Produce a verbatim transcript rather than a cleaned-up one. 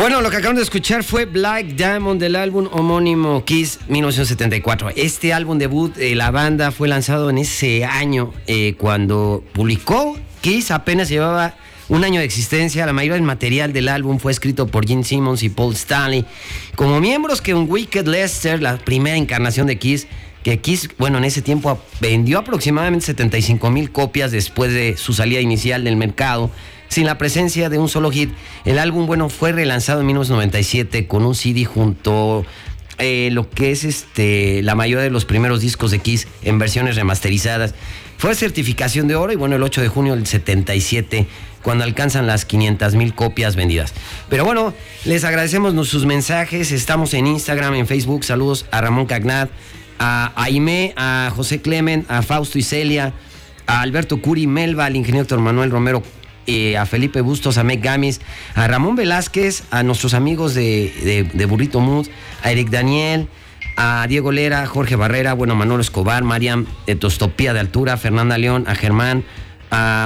Bueno, lo que acaban de escuchar fue Black Diamond del álbum homónimo Kiss mil novecientos setenta y cuatro. Este álbum debut de la banda fue lanzado en ese año eh, cuando publicó Kiss, apenas llevaba un año de existencia. La mayoría del material del álbum fue escrito por Gene Simmons y Paul Stanley como miembros que un Wicked Lester, la primera encarnación de Kiss, que Kiss, bueno, en ese tiempo vendió aproximadamente setenta y cinco mil copias después de su salida inicial del mercado, sin la presencia de un solo hit. El álbum, bueno, fue relanzado en mil novecientos noventa y siete con un C D junto eh, lo que es este la mayoría de los primeros discos de Kiss en versiones remasterizadas. Fue certificación de oro y bueno, el ocho de junio del setenta y siete, cuando alcanzan las quinientas mil copias vendidas. Pero bueno, les agradecemos sus mensajes. Estamos en Instagram, en Facebook. Saludos a Ramón Cagnat, a Aimé, a José Clement, a Fausto y Celia, a Alberto Curi, Melba, al ingeniero Héctor Manuel Romero, eh, a Felipe Bustos, a Meg Gamis, a Ramón Velázquez, a nuestros amigos de, de, de Burrito Mood, a Eric Daniel, a Diego Lera, Jorge Barrera, bueno, Manuel Escobar, Mariam de Tostopía de Altura, Fernanda León, a Germán, a